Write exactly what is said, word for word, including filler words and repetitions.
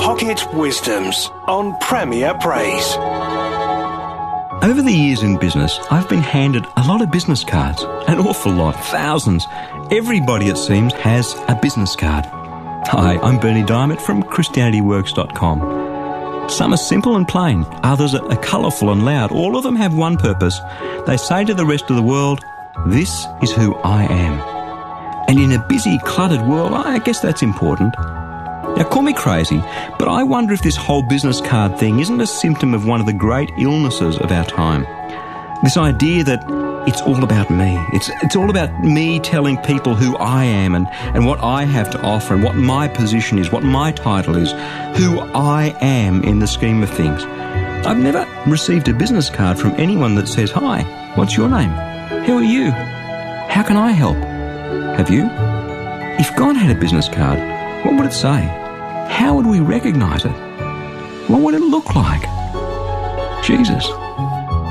Pocket Wisdoms on Premier Praise. Over the years in business, I've been handed a lot of business cards. An awful lot, thousands. Everybody, it seems, has a business card. Hi, I'm Bernie Diamond from Christianity Works dot com. Some are simple and plain, others are colourful and loud. All of them have one purpose. They say to the rest of the world, this is who I am. And in a busy, cluttered world, I guess that's important. Now, call me crazy, but I wonder if this whole business card thing isn't a symptom of one of the great illnesses of our time. This idea that it's all about me. It's it's all about me telling people who I am and, and what I have to offer and what my position is, what my title is, who I am in the scheme of things. I've never received a business card from anyone that says, hi, what's your name? Who are you? How can I help? Have you? If God had a business card, what would it say? How would we recognise it? What would it look like? Jesus.